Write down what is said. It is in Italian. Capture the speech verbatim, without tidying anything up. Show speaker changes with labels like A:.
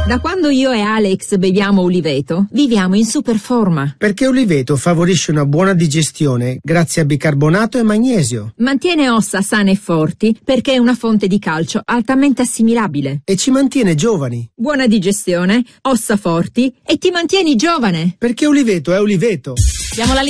A: Da quando io e Alex beviamo Uliveto, viviamo in super forma.
B: Perché Uliveto favorisce una buona digestione grazie a bicarbonato e magnesio.
A: Mantiene ossa sane e forti perché è una fonte di calcio altamente assimilabile.
B: E ci mantiene giovani.
A: Buona digestione, ossa forti e ti mantieni giovane.
B: Perché Uliveto è Uliveto.
A: Siamo la